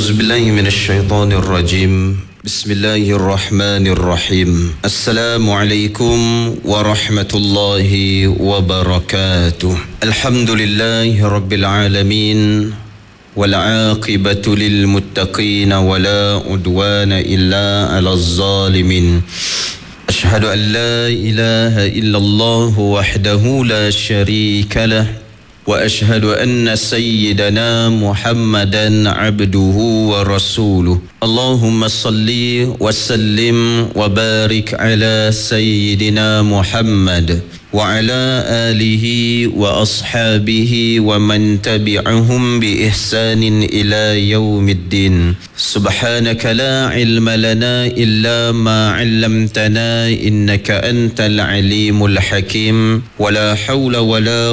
أعوذ بالله من الشيطان الرجيم بسم الله الرحمن الرحيم السلام عليكم ورحمة الله وبركاته الحمد لله رب العالمين والعاقبة للمتقين ولا عدوان إلا على الظالمين أشهد أن لا إله إلا الله وحده لا شريك له وأشهد أن سيدنا محمدا عبده ورسوله اللهم صل وسلم وبارك على سيدنا محمد وعلى آله وأصحابه ومن تبعهم بإحسان إلى يوم الدين سبحانك لا علم لنا إلا ما علمتنا إنك أنت العليم الحكيم ولا حول ولا